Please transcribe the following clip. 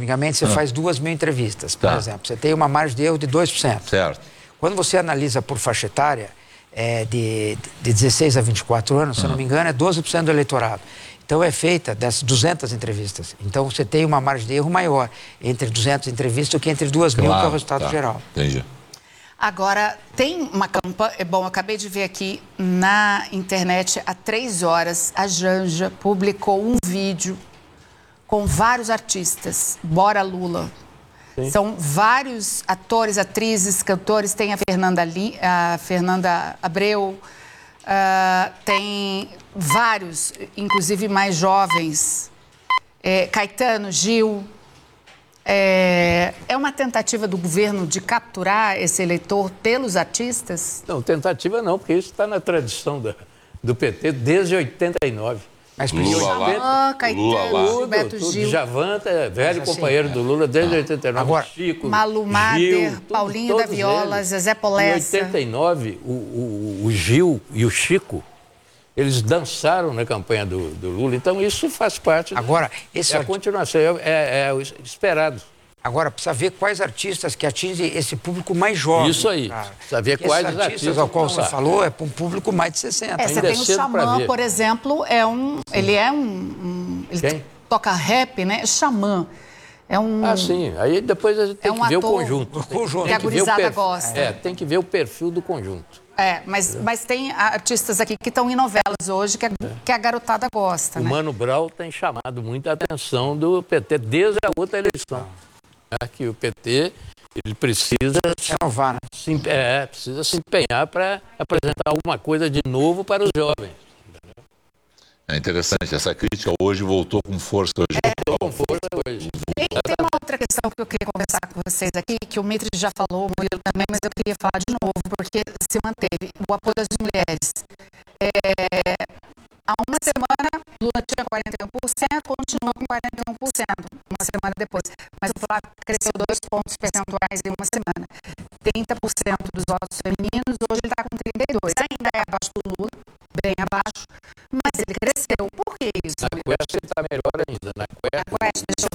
tecnicamente, você faz 2.000 entrevistas, por exemplo. Você tem uma margem de erro de 2%. Certo. Quando você analisa por faixa etária, de 16 a 24 anos, se eu não me engano, é 12% do eleitorado. Então, é feita dessas 200 entrevistas. Então, você tem uma margem de erro maior entre 200 entrevistas do que entre 2.000, que é o resultado geral. Entendi. Agora, tem uma campanha... Bom, eu acabei de ver aqui na internet, há 3 horas, a Janja publicou um vídeo com vários artistas. Bora Lula. Sim. São vários atores, atrizes, cantores. Tem a Fernanda Abreu, tem vários, inclusive mais jovens. Caetano, Gil. É uma tentativa do governo de capturar esse eleitor pelos artistas? Não, tentativa não, porque isso está na tradição do PT desde 89. Mas Lula, Caetano, Gilberto Gil. Djavan é velho companheiro do Lula desde 89. Agora, Chico, Malu Mader, Gil, Paulinho da Viola, eles. Zezé Polessa. Em 89, o Gil e o Chico, eles dançaram na campanha do Lula. Então, isso faz parte Agora, a continuação, é o esperado. Agora, precisa ver quais artistas que atingem esse público mais jovem. Isso aí. Precisa ver quais artistas ao qual você falou é para um público mais de 60. Você tem o Xamã, por exemplo, ele toca rap, né? Xamã. Sim. Aí depois a gente tem que ver o conjunto. Que a gurizada gosta. Tem que ver o perfil do conjunto. Mas tem artistas aqui que estão em novelas hoje que a garotada gosta, né? O Mano Brown tem chamado muita atenção do PT desde a outra eleição. Que o PT ele precisa renovar, né? Precisa se empenhar para apresentar alguma coisa de novo para os jovens. É interessante, essa crítica hoje voltou com força hoje. Voltou com força hoje. Tem uma outra questão que eu queria conversar com vocês aqui, que o Mitre já falou, o Murilo também, mas eu queria falar de novo, porque se manteve o apoio das mulheres. Há uma semana, Lula tinha 41%, continua com 41%, uma semana depois. Mas o Flávio cresceu 2 pontos percentuais em uma semana. 30% dos votos femininos, hoje ele está com 32%. Ainda é abaixo do Lula, bem abaixo, mas ele cresceu. Por que isso? Na Quest ele está melhor ainda. Na Quest, deixa eu